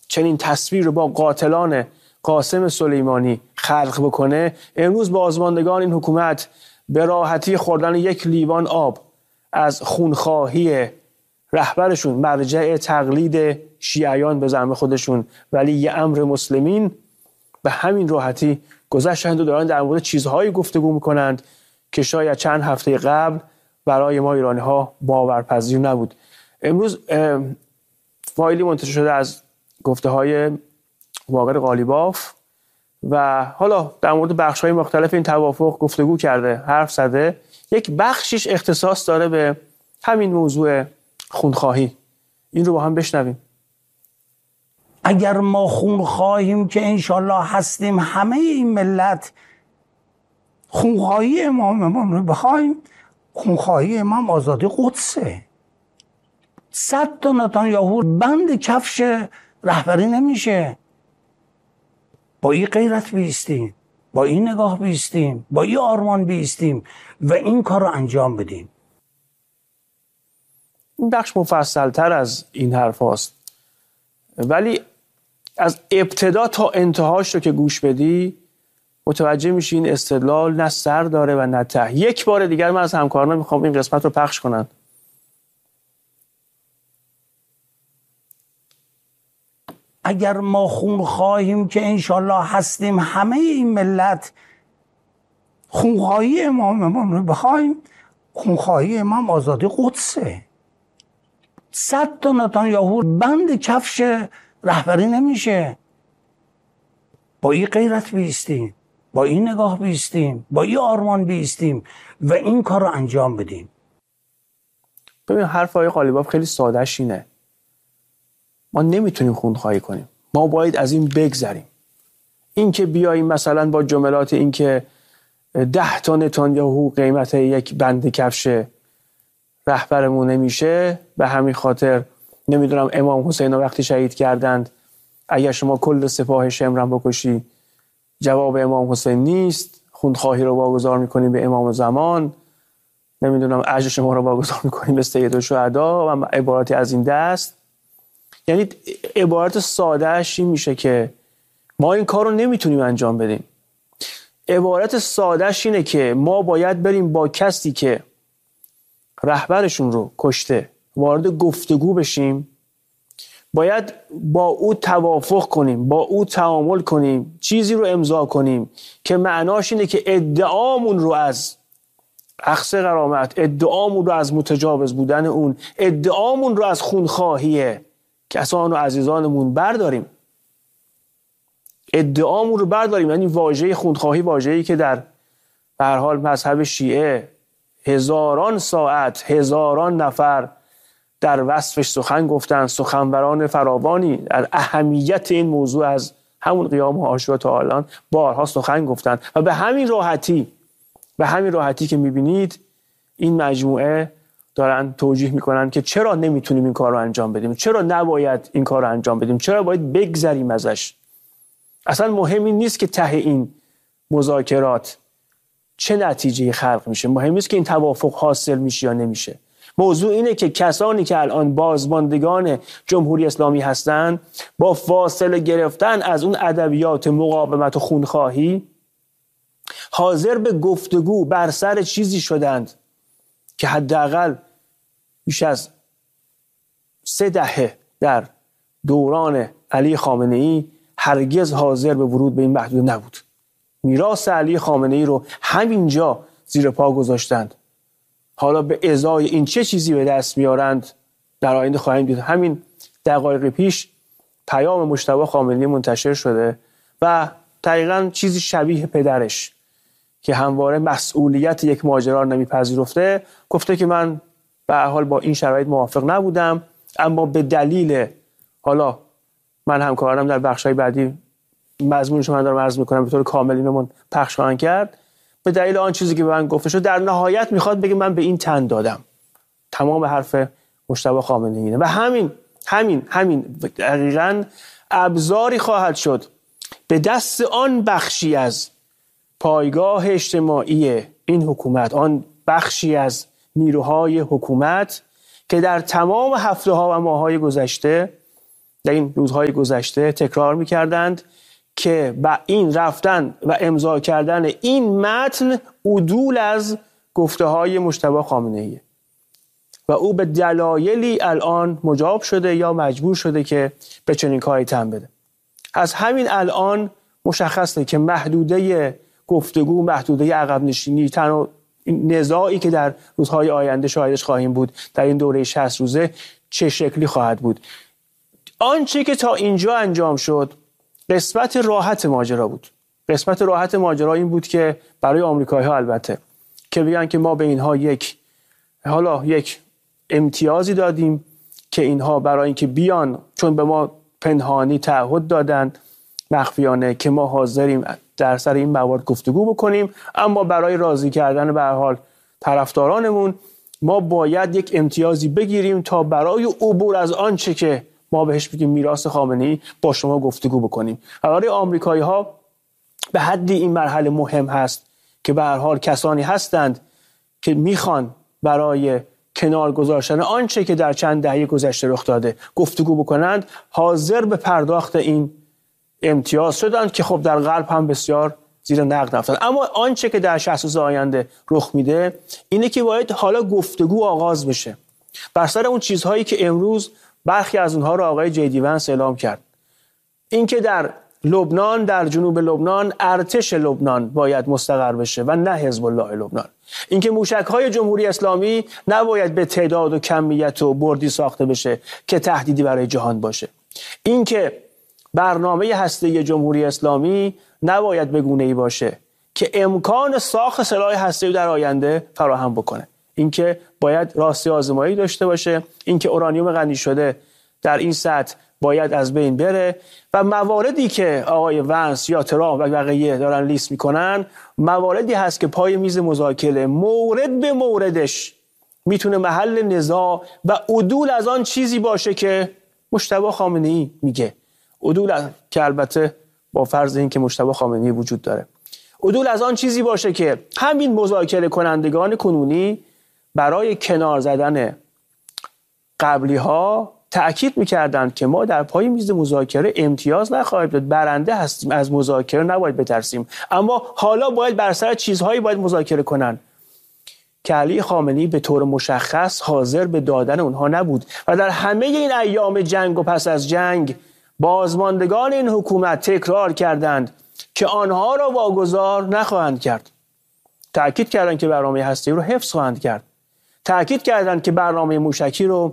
چنین تصویر رو با قاتلان قاسم سلیمانی خلق بکنه، امروز بازماندگان این حکومت به راحتی خوردن یک لیوان آب از خونخواهی رهبرشون، مرجع تقلید شیعیان به زعم خودشون ولی امر مسلمین، به همین راحتی گذشتند و دارن در مورد چیزهایی گفتگو میکنند که شاید چند هفته قبل برای ما ایرانی ها باورپذیر نبود. امروز فایلی منتشر شده از گفته های باقر قالیباف و حالا در مورد بخش های مختلف این توافق گفتگو کرده، حرف زده. یک بخشش اختصاص داره به همین موضوع خونخواهی. این رو با هم بشنویم. اگر ما خون خواهیم که انشالله هستیم، همه این ملت خونخواهی امام رو بخوایم، خونخواهی امام آزادی قدسه. 100 تا نتانیاهو بند کفش رهبری نمیشه. با این غیرت بیستیم، با این نگاه بیستیم، با این آرمان بیستیم و این کار رو انجام بدیم. این بخش مفصل تر از این حرف هاست، ولی از ابتدا تا انتهاش رو که گوش بدی متوجه میشی این استدلال نه سر داره و نه ته. یک بار دیگر من از همکاران میخوام این قسمت رو پخش کنن. اگر ما خون خواهیم که انشالله هستیم، همه این ملت خونخواهی امام رو بخوایم، خونخواهی امام آزادی قدسه. 100 تا نتانیاهو بند کفش رهبری نمیشه. با این غیرت بیستیم، با این نگاه بیستیم، با این آرمان بیستیم و این کار رو انجام بدیم. ببین حرف آقای قالیباف خیلی ساده‌ش اینه. ما نمیتونیم خونخواهی کنیم. ما باید از این بگذریم. این که بیاییم مثلا با جملات این که 10 تا نتانیاهو قیمت یک بند کفش رهبرمون نمیشه، به همین خاطر نمیدونم امام حسین رو وقتی شهید کردند اگر شما کل سپاه شمرم بکشی جواب امام حسین نیست، خونخواهی رو واگذار میکنیم به امام زمان، نمیدونم اجر شما رو واگذار میکنیم به سید الشهدا و عبارتی از این دست. یعنی عبارت سادهش این میشه که ما این کار رو نمیتونیم انجام بدیم. عبارت سادهش اینه که ما باید بریم با کسی که رهبرشون رو کشته وارد گفتگو بشیم، باید با او توافق کنیم، با او تعامل کنیم، چیزی رو امضا کنیم که معناش اینه که ادعامون رو از اخذ غرامت، ادعامون رو از متجاوز بودن اون، ادعامون رو از خونخواهی کسان و عزیزانمون برداریم. ادعامون رو برداریم. یعنی واژه خونخواهی واژه‌ای که در به هر حال مذهب شیعه هزاران ساعت، هزاران نفر در وصفش سخن گفتن، سخنوران فراوانی در اهمیت این موضوع از همون قیام و عاشورا تا الان بارها سخن گفتن و به همین راحتی که میبینید این مجموعه دارن توجیه میکنن که چرا نمیتونیم این کار رو انجام بدیم، چرا نباید این کار رو انجام بدیم، چرا باید بگذریم ازش. اصلا مهم این نیست که ته این مذاکرات چه نتیجه خلق میشه، مهم نیست که این توافق حاصل میشه یا نمیشه. موضوع اینه که کسانی که الان بازماندگان جمهوری اسلامی هستند با فاصله گرفتن از اون ادبیات مقاومت و خونخواهی حاضر به گفتگو بر سر چیزی شدند که حداقل بیش از 3 دهه در دوران علی خامنه‌ای هرگز حاضر به ورود به این محدوده نبود. میراث علی خامنه‌ای رو همینجا زیر پا گذاشتند. حالا به ازای این چه چیزی به دست میارند در آینده خواهیم دید. همین دقایق پیش پیام مجتبی خامنه‌ای منتشر شده و دقیقاً چیزی شبیه پدرش که همواره مسئولیت یک ماجرا نمیپذیرفته گفته که من به هر حال با این شرایط موافق نبودم، اما به دلیل حالا من همکارانم در بخش‌های بعدی مضمونش من دارم عرض میکنم به طور کامل اینو پخش خواهند کرد، به دلیل آن چیزی که به من گفته شد در نهایت میخواد بگه من به این تن دادم. تمام حرف مجتبی خامنه‌ای و همین دقیقاً ابزاری خواهد شد به دست آن بخشی از پایگاه اجتماعی این حکومت، آن بخشی از نیروهای حکومت که در تمام هفته‌ها و ماه‌های گذشته در این روزهای گذشته تکرار می‌کردند که با این رفتن و امضا کردن این متن عدول از گفته‌های مجتبی خامنه‌ای و او به دلایلی الان مجاب شده یا مجبور شده که به چنین کاری تن بده. از همین الان مشخصه که محدوده گفتگو، محدوده عقب نشینی، تنها نزاعی که در روزهای آینده شاهدش خواهیم بود در این دوره 60 روزه چه شکلی خواهد بود. آنچه که تا اینجا انجام شد قسمت راحت ماجرا بود. قسمت راحت ماجرا این بود که برای آمریکایی‌ها البته که بگن که ما به اینها یک امتیازی دادیم که اینها برای اینکه بیان، چون به ما پنهانی تعهد دادن مخفیانه که ما حاضریم در سر این موارد گفتگو بکنیم، اما برای راضی کردن به هر حال طرفدارانمون ما باید یک امتیازی بگیریم تا برای عبور از آنچه که ما بهش میگیم میراث خامنه‌ای با شما گفتگو بکنیم. برای آمریکایی‌ها به حدی این مرحله مهم هست که به هر حال کسانی هستند که میخوان برای کنار گذاشتن آنچه که در چند دهه گذشته رخ داده گفتگو بکنند، حاضر به پرداخت این امتیاز شدند که خب در غرب هم بسیار زیر نقد رفتند. اما آنچه که در 60 روز آینده رخ میده اینه که باید حالا گفتگو آغاز بشه بر سر اون چیزهایی که امروز برخی از اونها رو آقای جیدی ونس اعلام کرد. اینکه در لبنان، در جنوب لبنان، ارتش لبنان باید مستقر بشه و نه حزب الله لبنان. اینکه موشک‌های جمهوری اسلامی نباید به تعداد و کمیت و بردی ساخته بشه که تهدیدی برای جهان باشه. اینکه برنامه هسته‌ای جمهوری اسلامی نباید به گونه‌ای باشه که امکان ساخت سلاح هسته‌ای در آینده فراهم بکنه. اینکه باید راستی آزمایی داشته باشه، اینکه اورانیوم غنی شده در این سطح باید از بین بره و مواردی که آقای ونس یا ترامپ و بقیه دارن لیست میکنن مواردی هست که پای میز مذاکره مورد به موردش میتونه محل نزاع و عدول از آن چیزی باشه که مجتبی خامنه‌ای میگه. عدول که البته با فرض این که مجتبی خامنه‌ای وجود داره، عدول از آن چیزی باشه که همین مذاکره کنندگان کنونی برای کنار زدن قبلی ها تأکید میکردند که ما در پای میز مذاکره امتیاز نخواهیم داد، برنده هستیم، از مذاکره نباید بترسیم، اما حالا باید بر سر چیزهایی باید مذاکره کنن که علی خامنه‌ای به طور مشخص حاضر به دادن اونها نبود و در همه این ایام جنگ و پس از جنگ بازماندگان این حکومت تکرار کردند که آنها را واگذار نخواهند کرد. تأکید کردند که برنامه هسته‌ای رو حفظ خواهند کرد. تأکید کردند که برنامه موشکی رو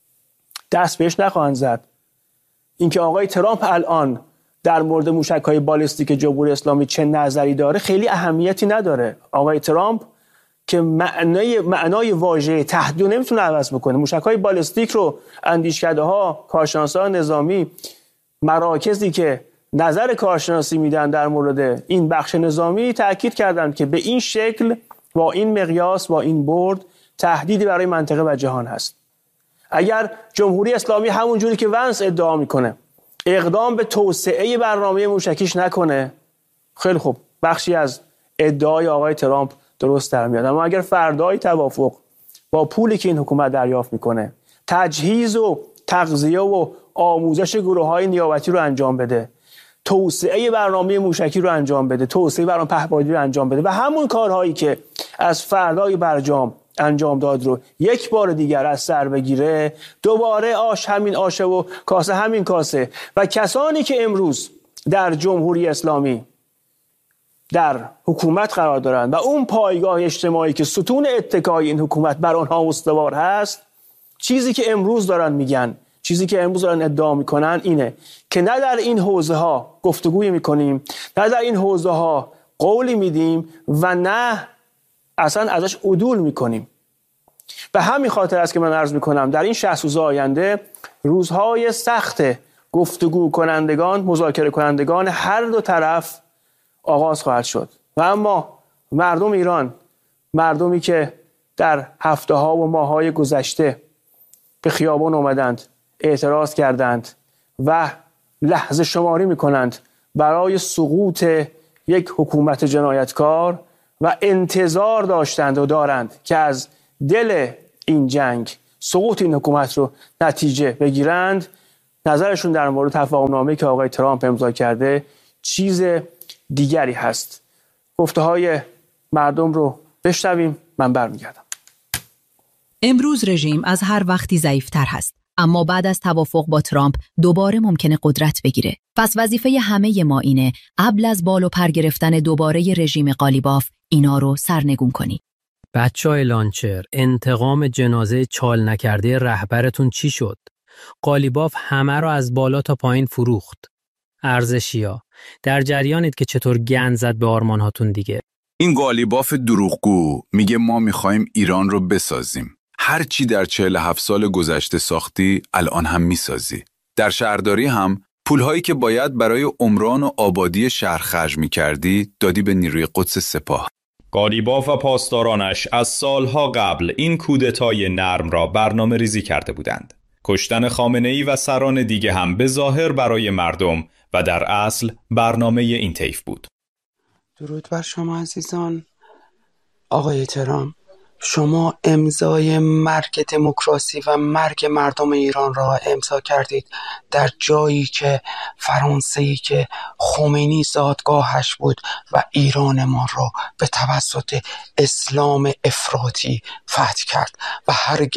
دست بهش نخواهند زد. اینکه آقای ترامپ الان در مورد موشک‌های بالستیک جمهوری اسلامی چه نظری داره خیلی اهمیتی نداره. آقای ترامپ که معنای واژه تهدید نمیتونه عوض بکنه. موشک‌های بالستیک رو اندیشکده‌ها، کارشناسان نظامی، مراکزی که نظر کارشناسی میدن در مورد این بخش نظامی تأکید کردند که به این شکل، با این مقیاس، با این برد تهدیدی برای منطقه و جهان هست. اگر جمهوری اسلامی همون جوری که ونس ادعا میکنه اقدام به توسعه برنامه موشکیش نکنه، خیلی خوب، بخشی از ادعای آقای ترامپ درست در میاد. اما اگر فردای توافق با پولی که این حکومت دریافت میکنه تجهیز و تغذیه و آموزش گروه‌های نیابتی رو انجام بده، توسعه برنامه موشکی رو انجام بده، توسعه برنامه پهپادی رو انجام بده و همون کارهایی که از فردای برجام انجام داد رو یک بار دیگر از سر بگیره، دوباره آش همین آشه و کاسه همین کاسه و کسانی که امروز در جمهوری اسلامی در حکومت قرار دارند و اون پایگاه اجتماعی که ستون اتکای این حکومت بر آنها استوار هست، چیزی که امروز دارن میگن، چیزی که امروز دارن ادعا میکنن اینه که نه در این حوزه ها گفتگوی میکنیم، نه در این حوزه ها قولی میدیم و نه اصلا ازش عدول میکنیم. به همین خاطر است که من عرض میکنم در این 60 روز آینده روزهای سخت گفتگو کنندگان، مذاکره کنندگان هر دو طرف آغاز خواهد شد و اما مردم ایران، مردمی که در هفته ها و ماه های گذشته به خیابان آمدند، اعتراض کردند و لحظه شماری میکنند برای سقوط یک حکومت جنایتکار و انتظار داشتند و دارند که از دل این جنگ سقوط این حکومت رو نتیجه بگیرند، نظرشون در مورد تفاهم‌نامه‌ای که آقای ترامپ امضا کرده چیز دیگری هست. گفته‌های مردم رو بشنویم، من برمیگردم. امروز رژیم از هر وقتی ضعیف‌تر هست، اما بعد از توافق با ترامپ دوباره ممکنه قدرت بگیره. پس وظیفه همه ما اینه قبل از بال و پر گرفتن دوباره رژیم قالیباف اینا رو سرنگون کنی. بچه‌های لانچر، انتقام جنازه چال نکرده رهبرتون چی شد؟ قالیباف همه رو از بالا تا پایین فروخت. ارزشیا، در جریانید که چطور گند زد به آرمانهاتون دیگه. این قالیباف دروغگو میگه ما میخوایم ایران رو بسازیم. هر چی در 47 سال گذشته ساختی الان هم میسازی. در شهرداری هم پولهایی که باید برای عمران و آبادی شهر خرج میکردی دادی به نیروی قدس سپاه. قالیباف و پاسدارانش از سالها قبل این کودتای نرم را برنامه ریزی کرده بودند. کشتن خامنه‌ای و سران دیگه هم به ظاهر برای مردم و در اصل برنامه این طیف بود. درود بر شما عزیزان. آقای ترامپ، شما امضای مرگ دموکراسی و مرگ مردم ایران را امضا کردید در جایی که فرانسه‌ای که خمینی زادگاهش بود و ایران ما را به توسط اسلام افراطی فتح کرد و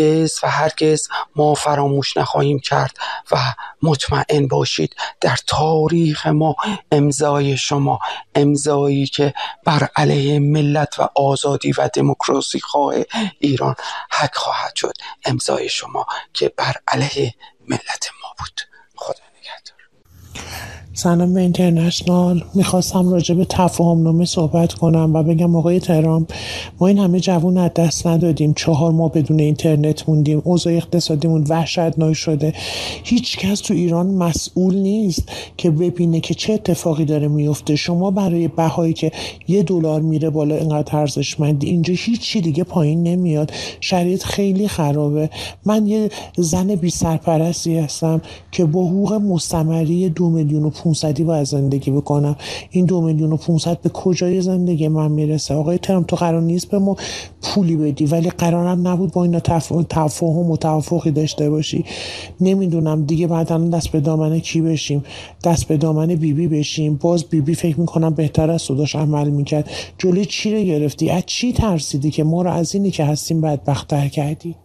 هرگز ما فراموش نخواهیم کرد و مطمئن باشید در تاریخ ما امضای شما، امضایی که بر علیه ملت و آزادی و دموکراسی خواه ایران حق خواهد شد، امضای شما که بر علیه ملت ما بود. خدا نگهدار. سلام به اینترنشنال. میخواستم راجع به تفاهم‌نامه صحبت کنم و بگم آقای ترامپ، ما این همه جوون از دست ندادیم، 4 ماه بدون اینترنت موندیم، اوضاع اقتصادیمون وحشتناک شده. هیچ کس تو ایران مسئول نیست که ببینه که چه اتفاقی داره میفته. شما برای بهایی که $1 میره بالا اینقدر ارزشمندی، اینجا هیچی دیگه پایین نمیاد. شرایط خیلی خرابه. من یه زن بی سرپرستی هستم که با حقوق مستمری 2,500,000 باید زندگی بکنم. این 2,500,000 به کجای زندگی من میرسه؟ آقای ترامپ، تو قرار نیست به ما پولی بدی، ولی قرارم نبود با اینا تفاهم و توافقی داشته باشی. نمیدونم دیگه بعدا دست به دامن کی بشیم؟ دست به دامن بیبی بشیم؟ باز بیبی فکر میکنم بهتر از صداش عمل میکرد. جلوی چی رو گرفتی؟ از چی ترسیدی که ما رو از اینی که هستیم بدبخت‌تر کردی؟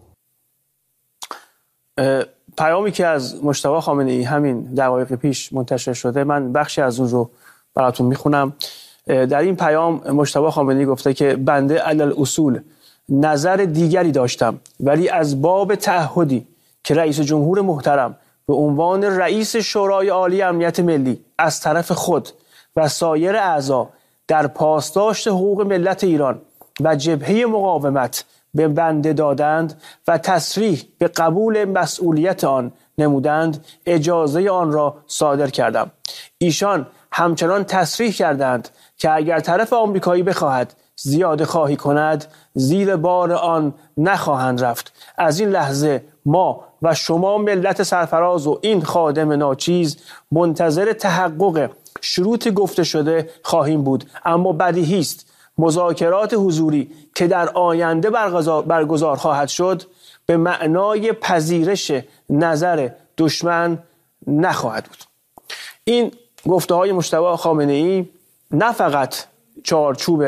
پیامی که از مجتبی خامنه‌ای همین دقایق پیش منتشر شده، من بخشی از اون رو براتون میخونم. در این پیام مجتبی خامنه‌ای گفته که بنده علل اصول نظر دیگری داشتم، ولی از باب تعهدی که رئیس جمهور محترم به عنوان رئیس شورای عالی امنیت ملی از طرف خود و سایر اعضا در پاسداشت حقوق ملت ایران و جبهه مقاومت به بنده دادند و تصریح به قبول مسئولیت آن نمودند، اجازه آن را صادر کردم. ایشان همچنان تصریح کردند که اگر طرف آمریکایی بخواهد زیاده خواهی کند، زیر بار آن نخواهند رفت. از این لحظه ما و شما ملت سرفراز و این خادم ناچیز منتظر تحقق شروط گفته شده خواهیم بود. اما بدیهی است مذاکرات حضوری که در آینده برگزار خواهد شد به معنای پذیرش نظر دشمن نخواهد بود. این گفته‌های مجتبی خامنه‌ای نه فقط چارچوب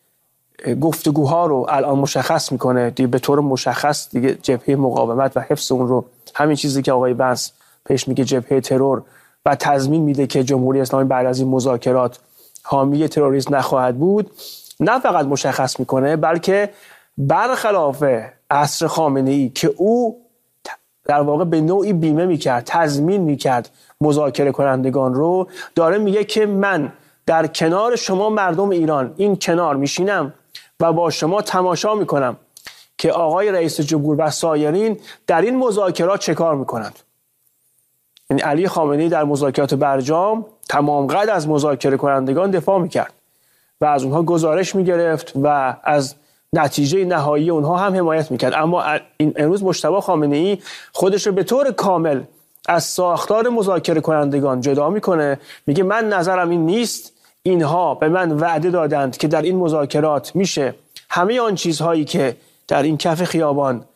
گفتگوها رو الان مشخص میکنه، به طور مشخص دیگه جبهه مقاومت و حفظ اون رو، همین چیزی که آقای بنس پیش میگه جبهه ترور، و تضمین میده که جمهوری اسلامی بعد از این مذاکرات حامی تروریسم نخواهد بود، نه فقط مشخص میکنه، بلکه برخلاف عصر خامنه‌ای که او در واقع به نوعی بیمه میکرد، تضمین میکرد مذاکره کنندگان رو، داره میگه که من در کنار شما مردم ایران این کنار میشینم و با شما تماشا میکنم که آقای رئیس جمهور و سایرین در این مذاکرات چه کار میکنند. یعنی علی خامنه‌ای در مذاکرات برجام تمام قد از مذاکره کنندگان دفاع میکرد و از اونها گزارش میگرفت و از نتیجه نهایی اونها هم حمایت میکرد. اما امروز مجتبی خامنه‌ای خودش رو به طور کامل از ساختار مذاکره کنندگان جدا میکنه، میگه من نظرم این نیست، اینها به من وعده دادند که در این مذاکرات میشه همه آن چیزهایی که در این کف خیابان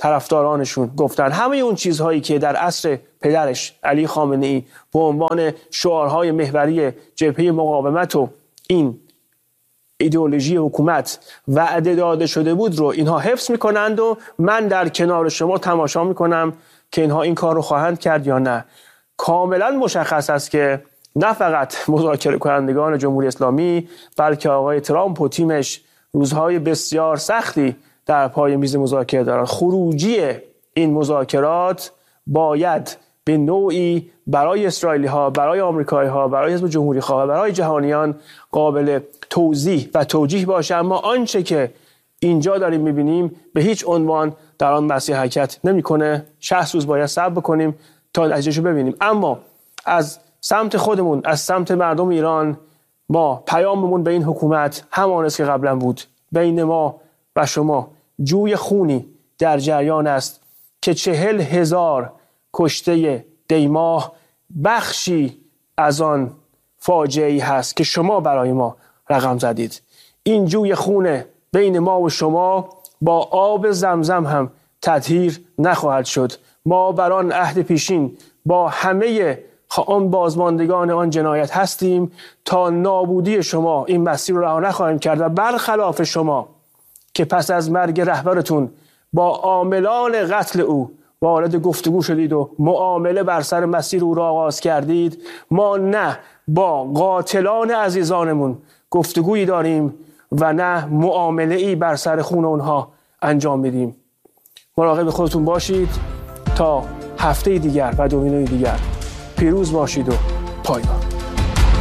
طرفدارانشون گفتن. همه اون چیزهایی که در عصر پدرش علی خامنه‌ای به عنوان شعارهای محوری جبهه مقاومت و این ایدئولوژی حکومت وعده داده شده بود رو اینها حفظ میکنند و من در کنار شما تماشا میکنم که اینها این کار رو خواهند کرد یا نه. کاملا مشخص است که نه فقط مذاکره کنندگان جمهوری اسلامی بلکه آقای ترامپ و تیمش روزهای بسیار سختی در پای میز مذاکره دارند. خروجی این مذاکرات باید به نوعی برای اسرائیلی ها، برای آمریکایی ها، برای حزب جمهوری خواه و برای جهانیان قابل توضیح و توجیه باشه. اما آنچه که اینجا داریم میبینیم به هیچ عنوان در آن مسیر حرکت نمیکنه. 60 روز باید صبر بکنیم تا نتیجهشو ببینیم. اما از سمت خودمون، از سمت مردم ایران، ما پیاممون به این حکومت همان است که قبلا بود. بین ما و شما جوی خونی در جریان است که 40,000 کشته دیماه بخشی از آن فاجعه‌ای هست که شما برای ما رقم زدید. این جوی خون بین ما و شما با آب زمزم هم تطهیر نخواهد شد. ما بر آن عهد پیشین با همه آن بازماندگان آن جنایت هستیم. تا نابودی شما این مسیر رو رها نخواهیم کرد و برخلاف شما که پس از مرگ رهبرتون با عاملان قتل او وارد گفتگو شدید و معامله بر سر مسیر او را آغاز کردید، ما نه با قاتلان عزیزانمون گفتگویی داریم و نه معامله‌ای بر سر خون اونها انجام میدیم. مراقب خودتون باشید تا هفته دیگر و دومینوی دیگر. پیروز باشید و پایدار.